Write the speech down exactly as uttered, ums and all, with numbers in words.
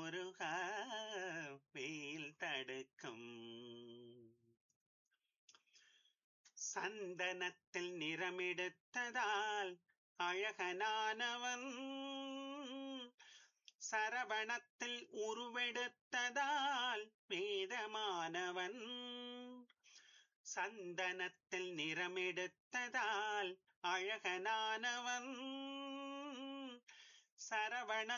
முருகா வெயில் தடுக்கும். சந்தனத்தில் நிறமெடுத்ததால் அழகனானவன், சரவணத்தில் உருவெடுத்ததால் வேதமானவன். சந்தனத்தில் நிறமெடுத்ததால் அழகனானவன், சரவண